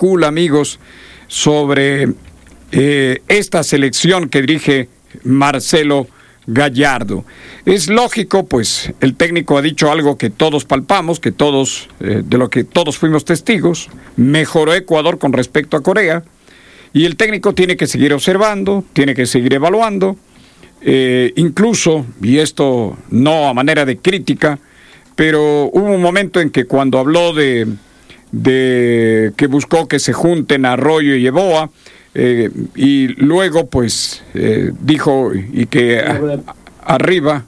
especula, amigos, sobre esta selección que dirige Marcelo Gallardo. Es lógico, pues el técnico ha dicho algo que todos palpamos, que todos, de lo que todos fuimos testigos. Mejoró Ecuador con respecto a Corea, y el técnico tiene que seguir observando, tiene que seguir evaluando, incluso, y esto no a manera de crítica, pero hubo un momento en que cuando habló de que buscó que se junten Arroyo y Yeboah, y luego pues dijo y que arriba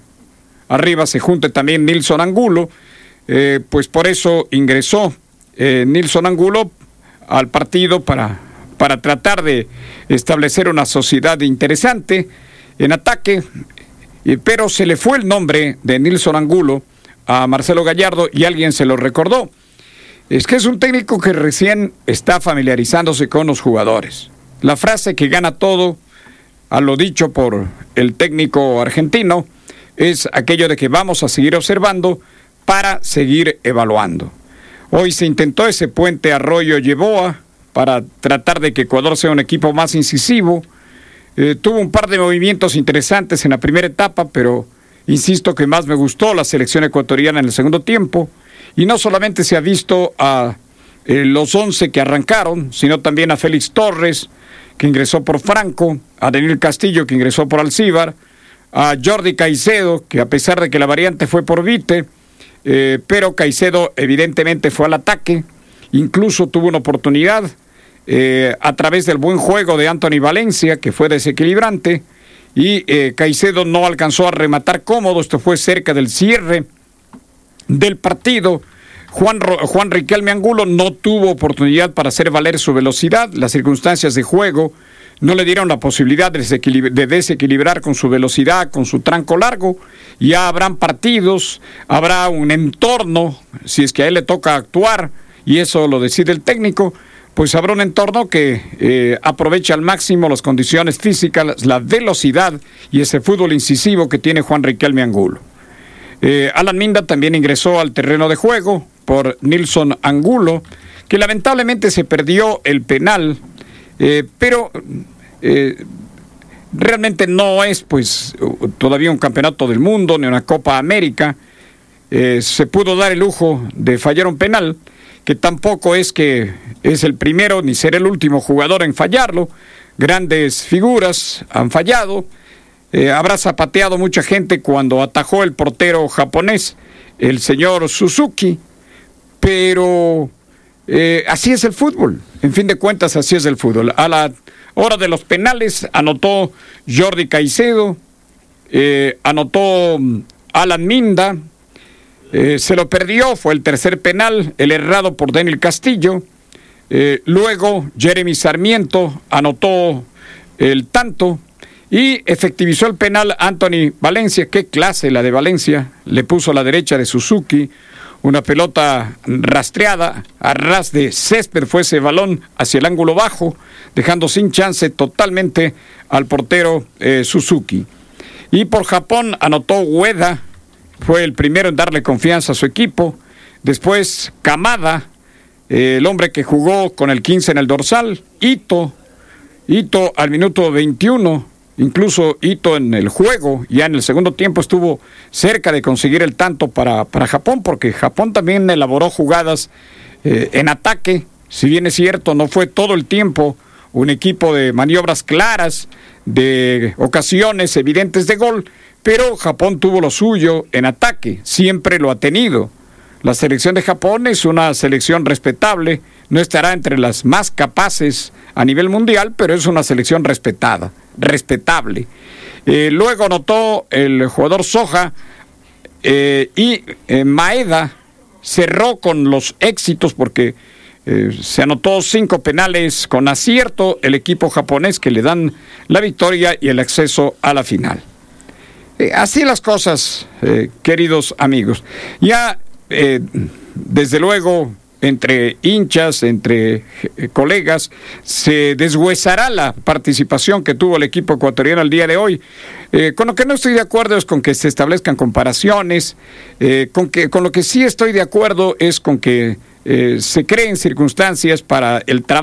se junte también Nilson Angulo, pues por eso ingresó Nilson Angulo al partido para tratar de establecer una sociedad interesante en ataque, pero se le fue el nombre de Nilson Angulo a Marcelo Gallardo y alguien se lo recordó. Es que es un técnico que recién está familiarizándose con los jugadores. La frase que gana todo, a lo dicho por el técnico argentino, es aquello de que vamos a seguir observando para seguir evaluando. Hoy se intentó ese puente Arroyo-Yeboah para tratar de que Ecuador sea un equipo más incisivo. Tuvo un par de movimientos interesantes en la primera etapa, pero insisto que más me gustó la selección ecuatoriana en el segundo tiempo. Y no solamente se ha visto a los 11 que arrancaron, sino también a Félix Torres, que ingresó por Franco, a Daniel Castillo, que ingresó por Alcíbar, a Jordi Caicedo, que a pesar de que la variante fue por Vite, pero Caicedo evidentemente fue al ataque, incluso tuvo una oportunidad a través del buen juego de Anthony Valencia, que fue desequilibrante, y Caicedo no alcanzó a rematar cómodo. Esto fue cerca del cierre del partido. Juan Riquelme Angulo no tuvo oportunidad para hacer valer su velocidad. Las circunstancias de juego no le dieron la posibilidad de desequilibrar con su velocidad, con su tranco largo. Ya habrán partidos, habrá un entorno, si es que a él le toca actuar, y eso lo decide el técnico, pues habrá un entorno que aprovecha al máximo las condiciones físicas, la velocidad y ese fútbol incisivo que tiene Juan Riquelme Angulo. Alan Minda también ingresó al terreno de juego por Nilson Angulo, que lamentablemente se perdió el penal, pero realmente no es pues todavía un campeonato del mundo ni una Copa América. Se pudo dar el lujo de fallar un penal, que tampoco es que es el primero ni será el último jugador en fallarlo. Grandes figuras han fallado. Habrá zapateado mucha gente cuando atajó el portero japonés, el señor Suzuki, pero así es el fútbol. En fin de cuentas, así es el fútbol. A la hora de los penales anotó Jordi Caicedo, anotó Alan Minda, se lo perdió, fue el tercer penal, el errado por Daniel Castillo. Luego Jeremy Sarmiento anotó el tanto y efectivizó el penal Anthony Valencia. Qué clase la de Valencia, le puso a la derecha de Suzuki una pelota rastreada, a ras de césped fue ese balón hacia el ángulo bajo, dejando sin chance totalmente al portero Suzuki. Y por Japón anotó Ueda, fue el primero en darle confianza a su equipo. Después Kamada, el hombre que jugó con el 15 en el dorsal. Ito al minuto 21, incluso Ito en el juego, ya en el segundo tiempo estuvo cerca de conseguir el tanto para Japón, porque Japón también elaboró jugadas en ataque. Si bien es cierto, no fue todo el tiempo un equipo de maniobras claras, de ocasiones evidentes de gol, pero Japón tuvo lo suyo en ataque, siempre lo ha tenido. La selección de Japón es una selección respetable, no estará entre las más capaces a nivel mundial, pero es una selección respetable. Luego anotó el jugador Soja, y Maeda cerró con los éxitos porque se anotó 5 penales con acierto el equipo japonés, que le dan la victoria y el acceso a la final. Así las cosas, queridos amigos. Ya, desde luego, entre hinchas, entre colegas, se deshuesará la participación que tuvo el equipo ecuatoriano el día de hoy. Con lo que no estoy de acuerdo es con que se establezcan comparaciones, con lo que sí estoy de acuerdo es con que se creen circunstancias para el trabajo